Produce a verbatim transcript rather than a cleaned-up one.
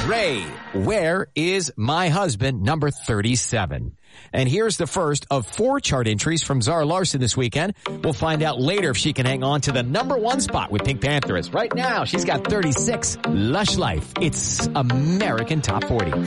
Ray, Where Is My Husband, number thirty-seven. And here's the first of four chart entries from Zara Larsson this weekend. We'll find out later if she can hang on to the number one spot with Pink Panthers. Right now, she's got thirty-six. Lush Life. It's American Top forty.